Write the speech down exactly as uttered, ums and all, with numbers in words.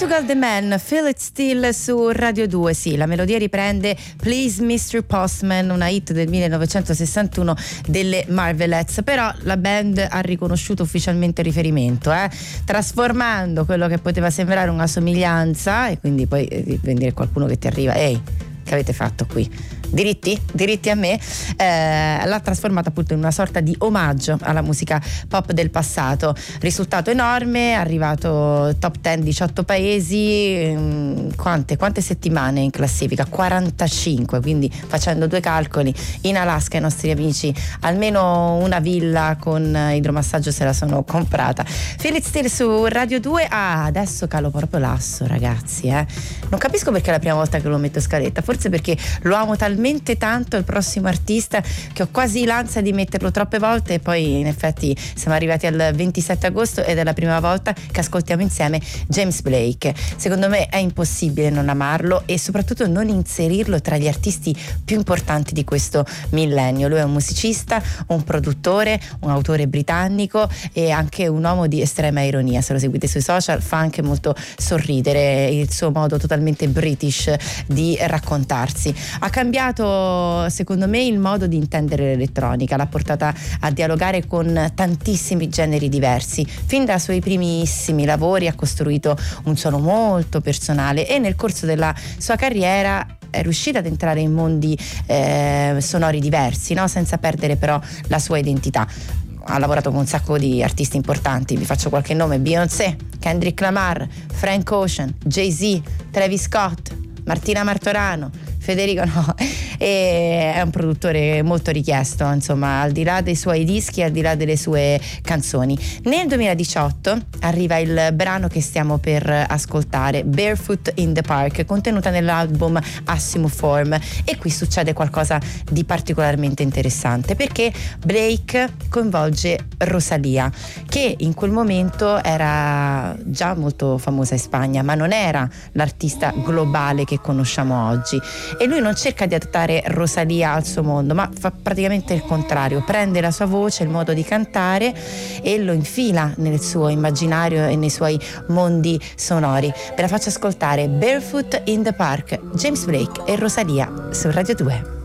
Portugal The Man, Feel It Still su Radio due. Sì, la melodia riprende Please mister Postman, una hit del millenovecentosessantuno delle Marvelettes, però la band ha riconosciuto ufficialmente il riferimento, eh? trasformando quello che poteva sembrare una somiglianza, e quindi poi eh, venire qualcuno che ti arriva, ehi, che avete fatto qui? Diritti? Diritti a me? Eh, l'ha trasformata appunto in una sorta di omaggio alla musica pop del passato. Risultato enorme, è arrivato top dieci, diciotto paesi, ehm, quante, quante settimane in classifica? quarantacinque, quindi facendo due calcoli, in Alaska i nostri amici almeno una villa con idromassaggio se la sono comprata. Feel It Still su Radio due. Ah, adesso calo proprio l'asso, ragazzi, eh. Non capisco perché è la prima volta che lo metto in scaletta, forse perché lo amo talmente tanto il prossimo artista che ho quasi l'ansia di metterlo troppe volte, e poi in effetti siamo arrivati al ventisette agosto ed è la prima volta che ascoltiamo insieme James Blake. Secondo me è impossibile non amarlo e soprattutto non inserirlo tra gli artisti più importanti di questo millennio. Lui è un musicista, un produttore, un autore britannico e anche un uomo di estrema ironia. Se lo seguite sui social fa anche molto sorridere il suo modo totalmente british di raccontarsi. Ha cambiato secondo me il modo di intendere l'elettronica, l'ha portata a dialogare con tantissimi generi diversi. Fin dai suoi primissimi lavori ha costruito un suono molto personale e nel corso della sua carriera è riuscita ad entrare in mondi eh, sonori diversi, no? Senza perdere però la sua identità. Ha lavorato con un sacco di artisti importanti, vi faccio qualche nome: Beyoncé, Kendrick Lamar, Frank Ocean, Jay-Z, Travis Scott, Martina Martorano, Federico no, e è un produttore molto richiesto, insomma, al di là dei suoi dischi, al di là delle sue canzoni. Nel duemiladiciotto arriva il brano che stiamo per ascoltare, Barefoot in the Park, contenuta nell'album Assume e qui succede qualcosa di particolarmente interessante perché Blake coinvolge Rosalía, che in quel momento era già molto famosa in Spagna, ma non era l'artista globale che conosciamo oggi. E lui non cerca di adattare Rosalía al suo mondo, ma fa praticamente il contrario, prende la sua voce, il modo di cantare e lo infila nel suo immaginario e nei suoi mondi sonori. Ve la faccio ascoltare, Barefoot in the Park, James Blake e Rosalía su Radio due.